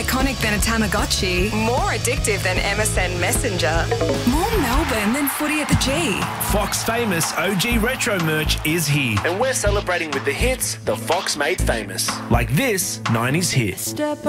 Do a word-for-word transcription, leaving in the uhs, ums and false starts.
iconic than a Tamagotchi. More addictive than M S N Messenger. More Melbourne than footy at the G. Fox Famous O G Retro merch is here. And we're celebrating with the hits the Fox made famous. Like this nineties hit. Step